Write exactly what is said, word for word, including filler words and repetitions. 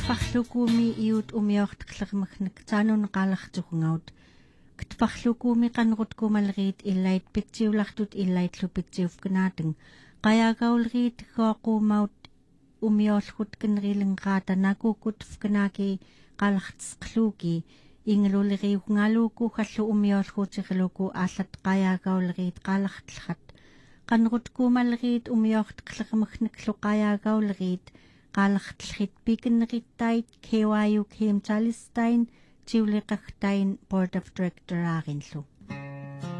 Ktfahlukuumi iut umiortqlermagnak taanun qaalartuqungaut ktfahlukuumi qanrutkumalriit illait pitsiulartut illaitlu pitsiufkanaatang qayaagaulriit goaquumaut umiorlhut kanrilinqaata nakukut fkanaaki qaalartisqluuki ingaluliriugngaluuku hallu umiorlhuutiqluku aallat qayaagaulriit qaalartlhat qanrutkumalriit umiortqlermagnak qayaagaulriit qaalartlhit pikinnerittait K Y U K M Talistain tiuliqagtain Board of Director aarinlu